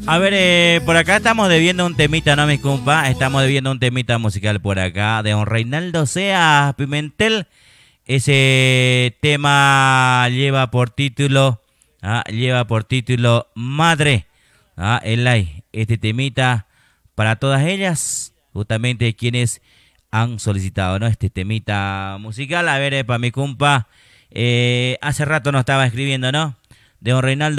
A ver, por acá estamos debiendo un temita, ¿no, mis compa? Estamos debiendo un temita musical por acá de don Reinaldo Sea Pimentel. Ese tema lleva por título Madre. Elay, este temita para todas ellas, justamente quienes han solicitado, ¿no? Este temita musical. A ver, para mi compa, hace rato nos estaba escribiendo, ¿no? De don Reinaldo.